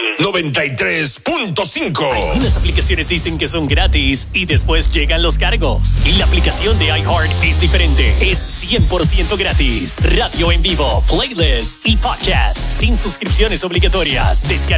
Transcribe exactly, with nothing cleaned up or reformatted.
noventa y tres punto cinco. Algunas aplicaciones dicen que son gratis y después llegan los cargos. Y la aplicación de iHeart es diferente. Es cien por ciento gratis. Radio en vivo, playlist y podcast sin suscripciones obligatorias. Descarga